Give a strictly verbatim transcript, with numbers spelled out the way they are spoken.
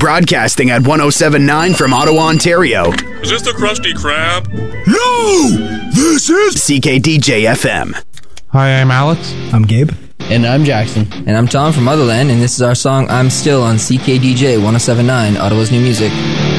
Broadcasting at one oh seven point nine from Ottawa, Ontario. Is this the Krusty Krab? No! This is C K D J F M. Hi, I'm Alex. I'm Gabe. And I'm Jackson. And I'm Tom from Motherland, and this is our song I'm Still on C K D J one oh seven point nine, Ottawa's new music.